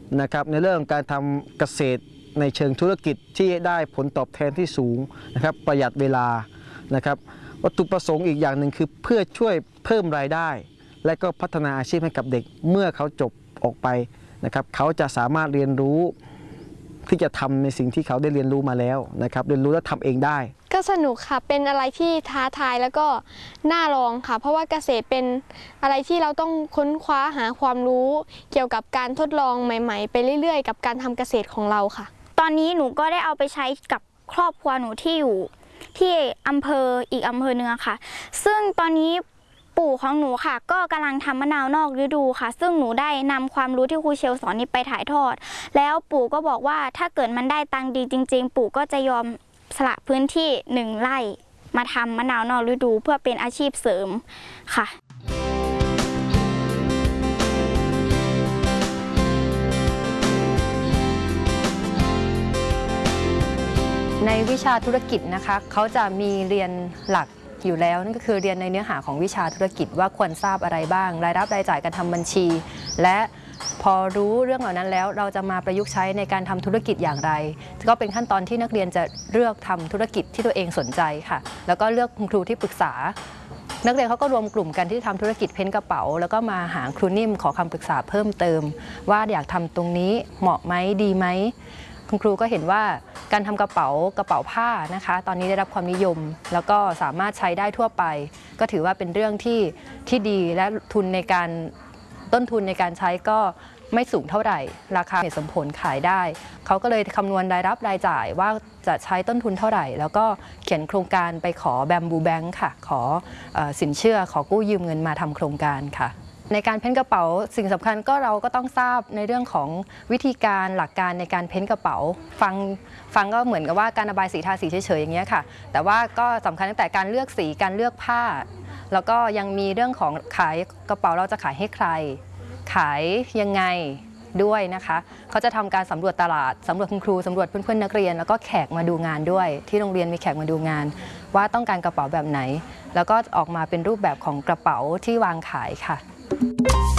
นะครับในเรื่องการทำเกษตรในเชิงธุรกิจที่ได้ผลตอบแทนที่สูงนะครับประหยัดเวลานะครับวัตถุประสงค์อีกอย่างหนึ่งคือเพื่อช่วยเพิ่มรายได้และก็พัฒนาอาชีพให้กับเด็กเมื่อเขาจบออกไปนะครับเขาจะสามารถเรียนรู้ที่จะทำในสิ่งที่เขาได้เรียนรู้มาแล้วนะครับเรียนรู้และทำเองได้ก็สนุกค่ะเป็นอะไรที่ท้าทายแล้วก็น่าลองค่ะเพราะว่าเกษตรเป็นอะไรที่เราต้องค้นคว้าหาความรู้เกี่ยวกับการทดลองใหม่ๆไปเรื่อยๆกับการทำเกษตรของเราค่ะตอนนี้หนูก็ได้เอาไปใช้กับครอบครัวหนูที่อยู่ที่อำเภออีกอำเภอหนึ่งค่ะซึ่งตอนนี้ปู่ของหนูค่ะก็กำลังทำมะนาวนอกฤดูค่ะซึ่งหนูได้นำความรู้ที่ครูเชลสอนนี้ไปถ่ายทอดแล้วปู่ก็บอกว่าถ้าเกิดมันได้ตังค์ดีจริงๆปู่ก็จะยอมสละพื้นที่1 ไร่มาทำมะนาวนอกฤดูเพื่อเป็นอาชีพเสริมค่ะในวิชาธุรกิจนะคะเขาจะมีเรียนหลักอยู่แล้วนั่นก็คือเรียนในเนื้อหาของวิชาธุรกิจว่าควรทราบอะไรบ้างรายรับรายจ่ายการทำบัญชีและพอรู้เรื่องเหล่านั้นแล้วเราจะมาประยุกต์ใช้ในการทำธุรกิจอย่างไรก็เป็นขั้นตอนที่นักเรียนจะเลือกทำธุรกิจที่ตัวเองสนใจค่ะแล้วก็เลือกคุณครูที่ปรึกษานักเรียนเขาก็รวมกลุ่มกันที่ทำธุรกิจเพ้นกระเป๋าแล้วก็มาหาครูนิ่มขอคำปรึกษาเพิ่มเติมว่าอยากทำตรงนี้เหมาะไหมดีไหมคุณครูก็เห็นว่าการทำกระเป๋าผ้านะคะตอนนี้ได้รับความนิยมแล้วก็สามารถใช้ได้ทั่วไปก็ถือว่าเป็นเรื่องที่ดีและต้นทุนในการใช้ก็ไม่สูงเท่าไหร่ราคาสมผลขายได้เขาก็เลยคำนวณรายรับรายจ่ายว่าจะใช้ต้นทุนเท่าไหร่แล้วก็เขียนโครงการไปขอแบมบูแบงค์ค่ะขอสินเชื่อขอกู้ยืมเงินมาทำโครงการค่ะในการเพ้นกระเป๋าสิ่งสำคัญก็เราก็ต้องทราบในเรื่องของวิธีการหลักการในการเพ้นกระเป๋าฟังก็เหมือนกับว่าการระบายสีทาสีเฉยๆอย่างเงี้ยค่ะแต่ว่าก็สำคัญตั้งแต่การเลือกสีการเลือกผ้าแล้วก็ยังมีเรื่องของขายกระเป๋าเราจะขายให้ใครขายยังไงด้วยนะคะเขาจะทำการสำรวจตลาดสำรวจคุณครูสำรวจเพื่อนๆนักเรียนแล้วก็แขกมาดูงานด้วยที่โรงเรียนมีแขกมาดูงานว่าต้องการกระเป๋าแบบไหนแล้วก็ออกมาเป็นรูปแบบของกระเป๋าที่วางขายค่ะ